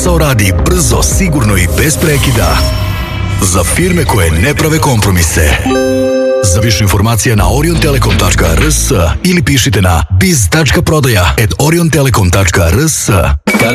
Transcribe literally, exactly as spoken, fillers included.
Posao radi brzo, sigurno i bez prekida. Za firme koje ne prave kompromise. Za više informacija na oriontelekom tačka rs ili pišite na biz tačka prodaja at oriontelekom tačka rs.